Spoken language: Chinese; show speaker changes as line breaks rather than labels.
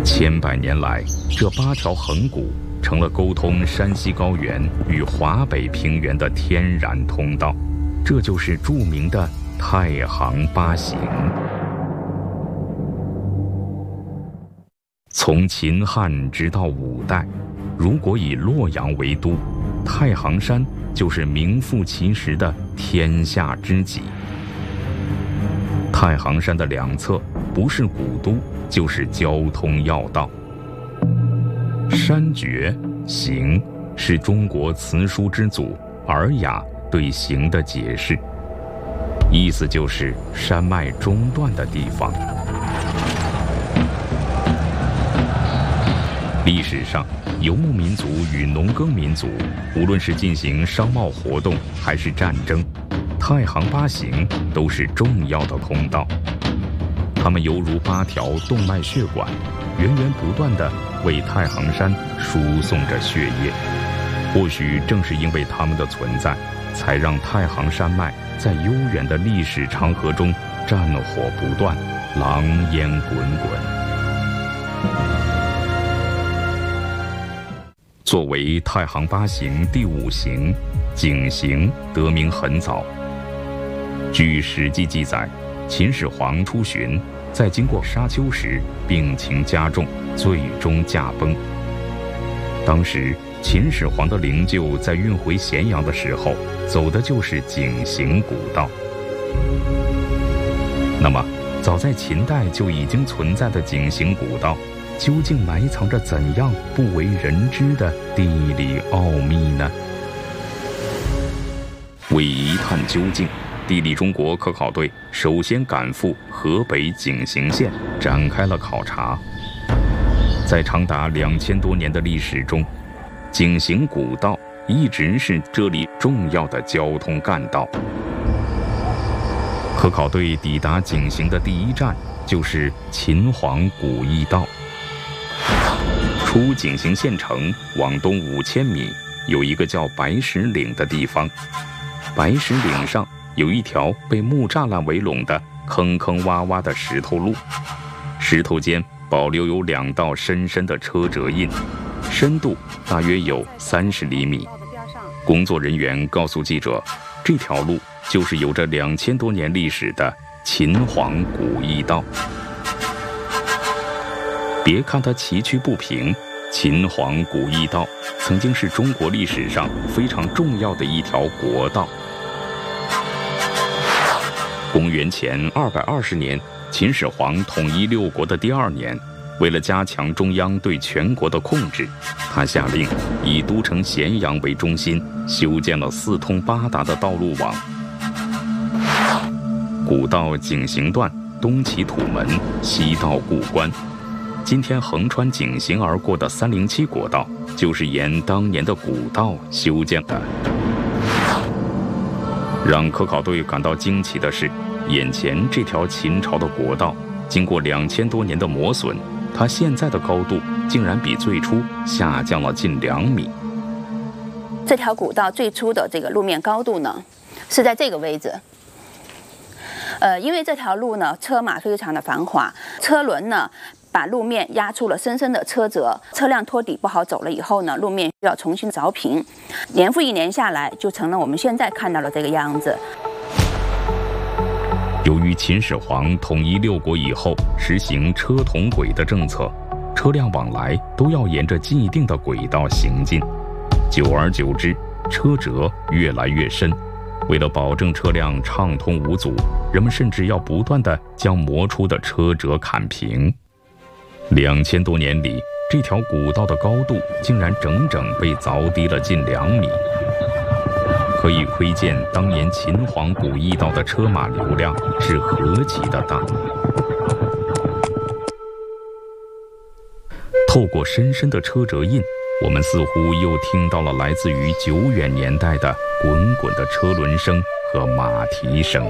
千百年来，这8条横骨成了沟通山西高原与华北平原的天然通道，这就是著名的太行8行。从秦汉直到5代，如果以洛阳为都，太行山就是名副其实的天下之脊。太行山的两侧不是古都，就是交通要道。山绝行是中国词书之祖《尔雅》对行的解释，意思就是山脉中断的地方。历史上，游牧民族与农耕民族，无论是进行商贸活动还是战争，太行8行都是重要的通道。它们犹如8条动脉血管，源源不断地为太行山输送着血液。或许正是因为它们的存在，才让太行山脉在悠远的历史长河中战火不断，狼烟滚滚。作为太行8行第5行，井行得名很早。据《史记》记载，秦始皇出巡，在经过沙丘时病情加重，最终驾崩。当时秦始皇的灵柩在运回咸阳的时候，走的就是井行古道。那么，早在秦代就已经存在的井行古道，究竟埋藏着怎样不为人知的地理奥秘呢？为一探究竟，地理中国科考队首先赶赴河北井陉县，展开了考察。在长达2000多年的历史中，井陉古道一直是这里重要的交通干道。科考队抵达井陉的第一站就是秦皇古驿道。出井陉县城往东5000米，有一个叫白石岭的地方。白石岭上有一条被木栅栏围拢的坑坑洼洼的石头路，石头间保留有2道深深的车辙印，深度大约有30厘米。工作人员告诉记者，这条路就是有着2000多年历史的秦皇古驿道。别看它崎岖不平，秦皇古驿道曾经是中国历史上非常重要的一条国道。公元前220年，秦始皇统一6国的第2年，为了加强中央对全国的控制，他下令以都城咸阳为中心，修建了4通8达的道路网。古道井陉段东起土门，西到故关。今天横穿井陉而过的307国道，就是沿当年的古道修建的。让科考队感到惊奇的是，眼前这条秦朝的国道，经过2000多年的磨损，它现在的高度竟然比最初下降了近2米。
这条古道最初的这个路面高度呢，是在这个位置。因为这条路呢，车马非常的繁华，车轮呢把路面压出了深深的车辙，车辆托底不好走了以后呢，路面需要重新凿平，年复一年下来，就成了我们现在看到的这个样子。
由于秦始皇统一6国以后实行车同轨的政策，车辆往来都要沿着既定的轨道行进，久而久之，车辙越来越深。为了保证车辆畅通无阻，人们甚至要不断地将磨出的车辙砍平。2000多年里，这条古道的高度竟然整整被凿低了近2米，可以窥见当年秦皇古驿道的车马流量是何其的大。透过深深的车辙印，我们似乎又听到了来自于久远年代的滚滚的车轮声和马蹄声。